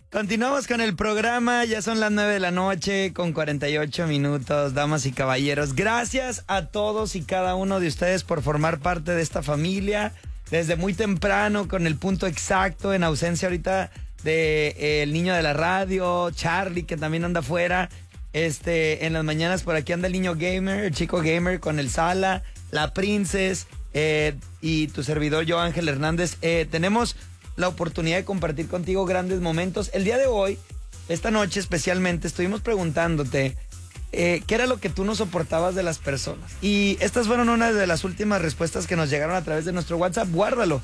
Continuamos con el programa, ya son las 9 de la noche con 48 minutos, damas y caballeros. Gracias a todos y cada uno de ustedes por formar parte de esta familia desde muy temprano con el punto exacto, en ausencia ahorita de el niño de la radio, Charlie, que también anda afuera. En las mañanas por aquí anda el niño gamer, el chico gamer con el Sala, la Princess y tu servidor yo, Ángel Hernández. Tenemos la oportunidad de compartir contigo grandes momentos. El día de hoy, esta noche especialmente, estuvimos preguntándote qué era lo que tú no soportabas de las personas. Y estas fueron una de las últimas respuestas que nos llegaron a través de nuestro WhatsApp. Guárdalo,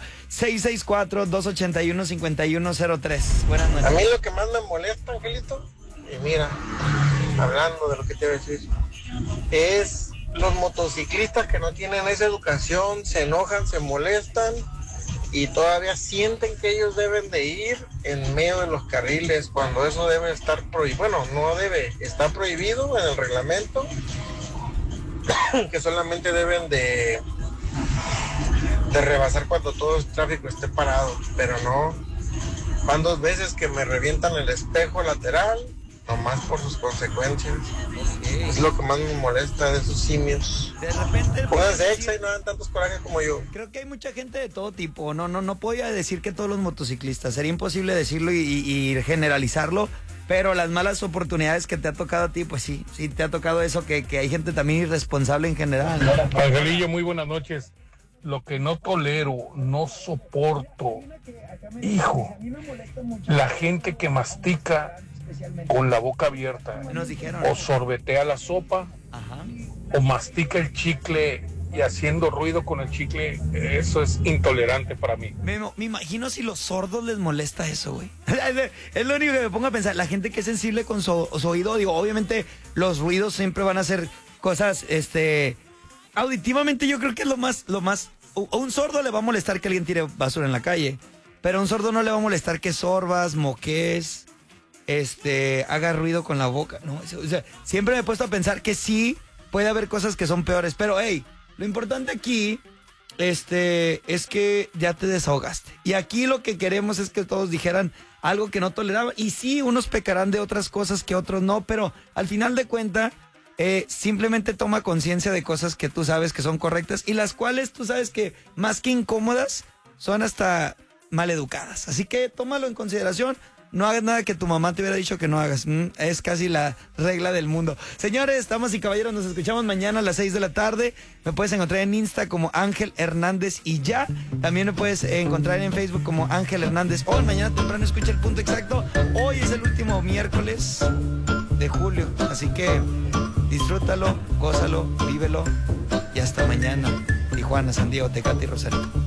664-281-5103. Buenas noches. A mí lo que más me molesta, Angelito, y mira, hablando de lo que te iba a decir, es los motociclistas que no tienen esa educación, se enojan, se molestan y todavía sienten que ellos deben de ir en medio de los carriles cuando eso debe estar prohibido. Bueno, no debe, está prohibido en el reglamento que solamente deben de rebasar cuando todo el tráfico esté parado, pero no. Van 2 veces que me revientan el espejo lateral, nomás por sus consecuencias. Es lo que más me molesta de esos simios. De repente, pónganse exa y no dan tantos corajes como yo. Creo que hay mucha gente de todo tipo. No podía decir que todos los motociclistas. Sería imposible decirlo y generalizarlo. Pero las malas oportunidades que te ha tocado a ti, pues sí te ha tocado eso, que hay gente también irresponsable en general, ¿no? Angelillo, muy buenas noches. Lo que no tolero, no soporto, hijo, la gente que mastica con la boca abierta, Nos dijeron. o sorbetea la sopa, Ajá. o mastica el chicle y haciendo ruido con el chicle. Eso es intolerante para mí. Me imagino si los sordos les molesta eso, güey. Es lo único que me pongo a pensar. La gente que es sensible con su oído, digo, obviamente los ruidos siempre van a ser cosas, auditivamente yo creo que es lo más, a un sordo le va a molestar que alguien tire basura en la calle, pero a un sordo no le va a molestar que sorbas, moques, haga ruido con la boca, ¿no? O sea, siempre me he puesto a pensar que sí puede haber cosas que son peores, pero hey, lo importante aquí, es que ya te desahogaste. Y aquí lo que queremos es que todos dijeran algo que no toleraban. Y sí, unos pecarán de otras cosas que otros no, pero al final de cuentas, simplemente toma conciencia de cosas que tú sabes que son correctas y las cuales tú sabes que más que incómodas son hasta maleducadas. Así que tómalo en consideración. No hagas nada que tu mamá te hubiera dicho que no hagas. Es casi la regla del mundo. Señores, damas y caballeros, nos escuchamos mañana a las 6 de la tarde. Me puedes encontrar en Insta como Ángel Hernández y ya. También me puedes encontrar en Facebook como Ángel Hernández. Hoy, mañana temprano, escucha el punto exacto. Hoy es el último miércoles de julio. Así que disfrútalo, gózalo, vívelo. Y hasta mañana. Tijuana, San Diego, Tecate y Rosarito.